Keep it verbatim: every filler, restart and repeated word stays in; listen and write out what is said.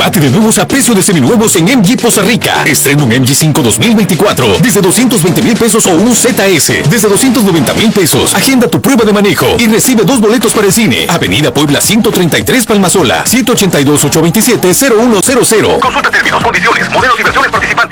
Llévate de nuevos a precio de seminuevos en M G Poza Rica. Estrena un M G cinco dos mil veinticuatro desde doscientos veinte mil pesos o un Z S desde doscientos noventa mil pesos. Agenda tu prueba de manejo y recibe dos boletos para el cine. Avenida Puebla ciento treinta y tres Palmasola, siete ocho dos, ocho dos siete, cero uno cero cero. Consulta términos, condiciones, modelos y versiones participantes.